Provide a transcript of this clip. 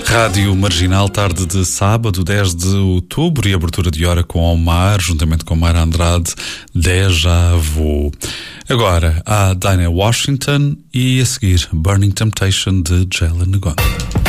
Rádio Marginal, tarde de sábado, 10 de outubro, e abertura de hora com Omar, juntamente com Mayra Andrade, Déjà Vu. Agora, há Dinah Washington e a seguir Burning Temptation de Jalen Egon.